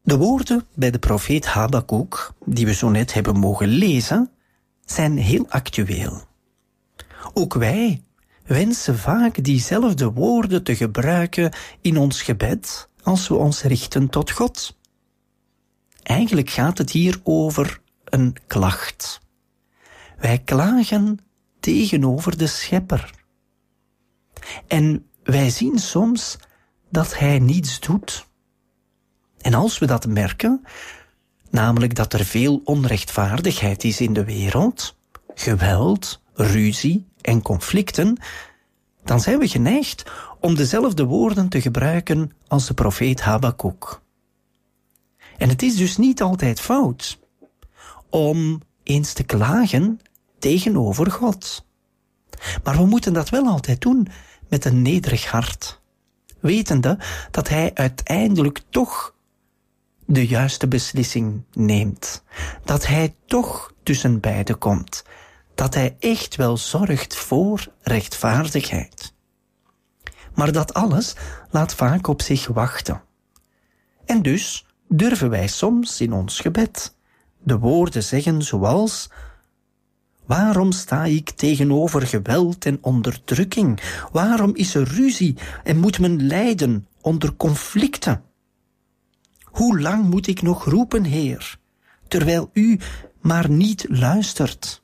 De woorden bij de profeet Habakuk, die we zo net hebben mogen lezen, zijn heel actueel. Ook wij wensen vaak diezelfde woorden te gebruiken in ons gebed als we ons richten tot God. Eigenlijk gaat het hier over een klacht. Wij klagen tegenover de Schepper. En wij zien soms dat Hij niets doet. En als we dat merken, namelijk dat er veel onrechtvaardigheid is in de wereld, geweld, ruzie en conflicten, dan zijn we geneigd om dezelfde woorden te gebruiken als de profeet Habakuk. En het is dus niet altijd fout om eens te klagen tegenover God. Maar we moeten dat wel altijd doen met een nederig hart, wetende dat Hij uiteindelijk toch de juiste beslissing neemt. Dat Hij toch tussen beiden komt. Dat Hij echt wel zorgt voor rechtvaardigheid. Maar dat alles laat vaak op zich wachten. En dus durven wij soms in ons gebed de woorden zeggen zoals: waarom sta ik tegenover geweld en onderdrukking? Waarom is er ruzie en moet men lijden onder conflicten? Hoe lang moet ik nog roepen, Heer, terwijl u maar niet luistert?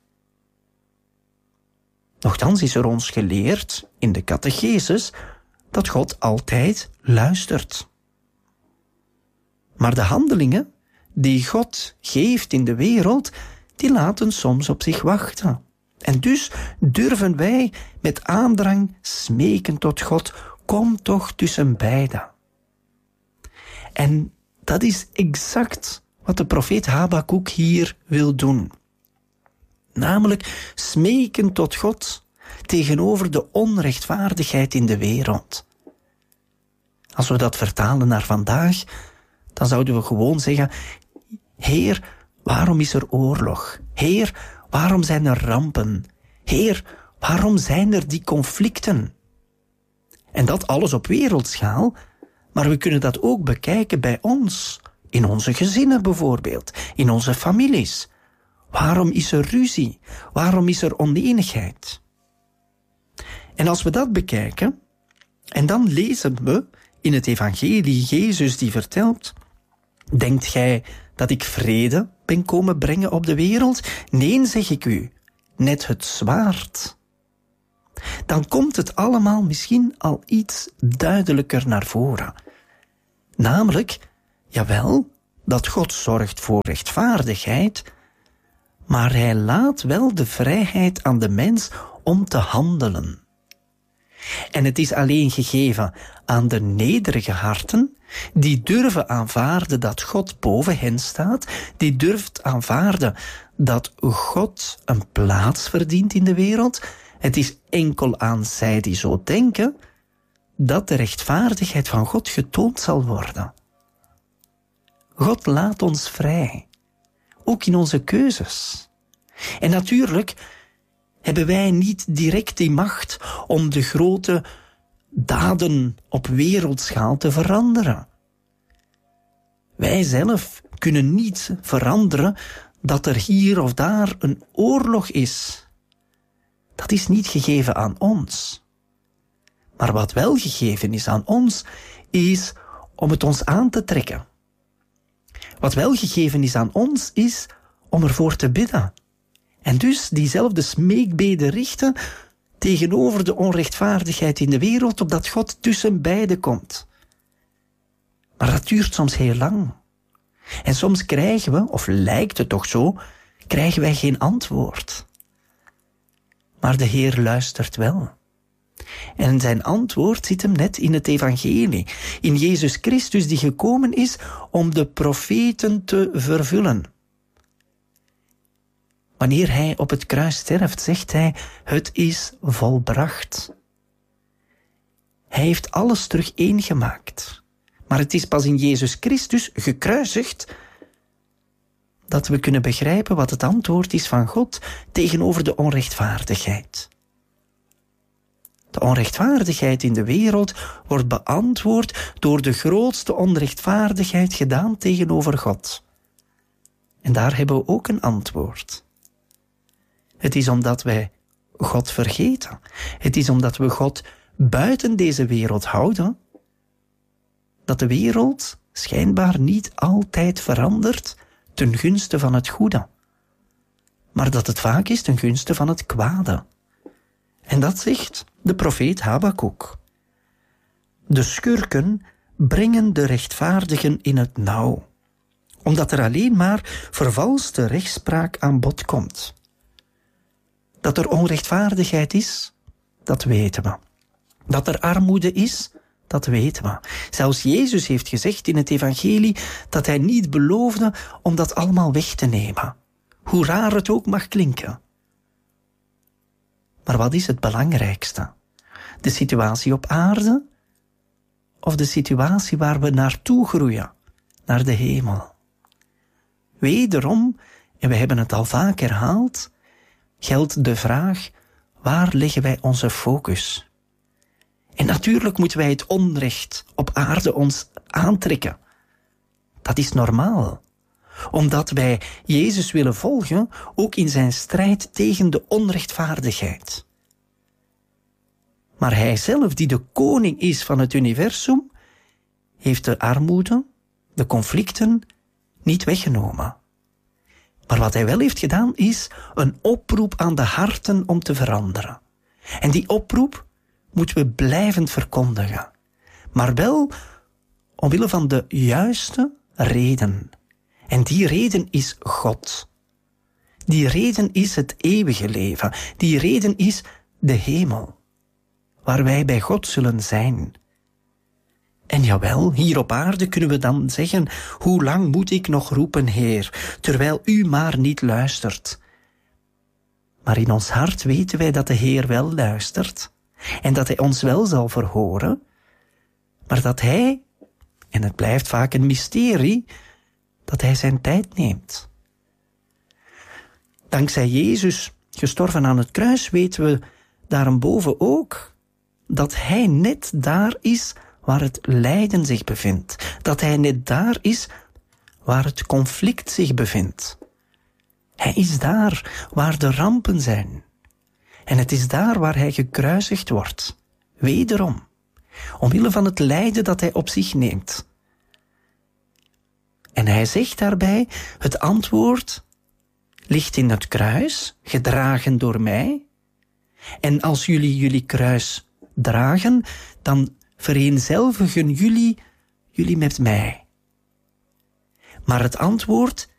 Nochtans is er ons geleerd in de catechesis dat God altijd luistert. Maar de handelingen die God geeft in de wereld, die laten soms op zich wachten. En dus durven wij met aandrang smeken tot God: kom toch tussen beiden. En dat is exact wat de profeet Habakuk hier wil doen. Namelijk smeken tot God tegenover de onrechtvaardigheid in de wereld. Als we dat vertalen naar vandaag, dan zouden we gewoon zeggen: Heer, waarom is er oorlog? Heer, waarom zijn er rampen? Heer, waarom zijn er die conflicten? En dat alles op wereldschaal, maar we kunnen dat ook bekijken bij ons, in onze gezinnen bijvoorbeeld, in onze families. Waarom is er ruzie? Waarom is er oneenigheid? En als we dat bekijken, en dan lezen we in het evangelie Jezus die vertelt: denkt gij dat ik vrede ben komen brengen op de wereld? Nee, zeg ik u, net het zwaard. Dan komt het allemaal misschien al iets duidelijker naar voren. Namelijk, jawel, dat God zorgt voor rechtvaardigheid, maar Hij laat wel de vrijheid aan de mens om te handelen. En het is alleen gegeven aan de nederige harten, die durven aanvaarden dat God boven hen staat, die durft aanvaarden dat God een plaats verdient in de wereld. Het is enkel aan zij die zo denken dat de rechtvaardigheid van God getoond zal worden. God laat ons vrij, ook in onze keuzes. En natuurlijk hebben wij niet direct die macht om de grote daden op wereldschaal te veranderen. Wij zelf kunnen niet veranderen dat er hier of daar een oorlog is. Dat is niet gegeven aan ons. Maar wat wel gegeven is aan ons, is om het ons aan te trekken. Wat wel gegeven is aan ons, is om ervoor te bidden. En dus diezelfde smeekbeden richten tegenover de onrechtvaardigheid in de wereld, opdat God tussen beiden komt. Maar dat duurt soms heel lang. En soms krijgen we, of lijkt het toch zo, krijgen wij geen antwoord. Maar de Heer luistert wel. En zijn antwoord zit hem net in het evangelie, in Jezus Christus die gekomen is om de profeten te vervullen. Wanneer hij op het kruis sterft, zegt hij: het is volbracht. Hij heeft alles terug eengemaakt. Maar het is pas in Jezus Christus gekruisigd dat we kunnen begrijpen wat het antwoord is van God tegenover de onrechtvaardigheid. De onrechtvaardigheid in de wereld wordt beantwoord door de grootste onrechtvaardigheid gedaan tegenover God. En daar hebben we ook een antwoord. Het is omdat wij God vergeten. Het is omdat we God buiten deze wereld houden, dat de wereld schijnbaar niet altijd verandert ten gunste van het goede, maar dat het vaak is ten gunste van het kwade. En dat zegt de profeet Habakuk. De schurken brengen de rechtvaardigen in het nauw, omdat er alleen maar vervalste rechtspraak aan bod komt. Dat er onrechtvaardigheid is, dat weten we. Dat er armoede is, dat weten we. Zelfs Jezus heeft gezegd in het evangelie dat hij niet beloofde om dat allemaal weg te nemen. Hoe raar het ook mag klinken. Maar wat is het belangrijkste? De situatie op aarde of de situatie waar we naartoe groeien, naar de hemel? Wederom, en we hebben het al vaak herhaald, geldt de vraag: waar leggen wij onze focus? En natuurlijk moeten wij het onrecht op aarde ons aantrekken. Dat is normaal, omdat wij Jezus willen volgen, ook in zijn strijd tegen de onrechtvaardigheid. Maar hij zelf, die de koning is van het universum, heeft de armoede, de conflicten niet weggenomen. Maar wat hij wel heeft gedaan, is een oproep aan de harten om te veranderen. En die oproep moeten we blijvend verkondigen. Maar wel omwille van de juiste reden. En die reden is God. Die reden is het eeuwige leven. Die reden is de hemel, waar wij bij God zullen zijn. En jawel, hier op aarde kunnen we dan zeggen: hoe lang moet ik nog roepen, Heer, terwijl u maar niet luistert? Maar in ons hart weten wij dat de Heer wel luistert en dat hij ons wel zal verhoren, maar dat hij, en het blijft vaak een mysterie, dat hij zijn tijd neemt. Dankzij Jezus, gestorven aan het kruis, weten we daarboven ook dat hij net daar is waar het lijden zich bevindt. Dat hij net daar is waar het conflict zich bevindt. Hij is daar waar de rampen zijn. En het is daar waar hij gekruisigd wordt. Wederom, omwille van het lijden dat hij op zich neemt. En hij zegt daarbij: het antwoord ligt in het kruis, gedragen door mij. En als jullie kruis dragen, dan vereenzelvigen jullie met mij. Maar het antwoord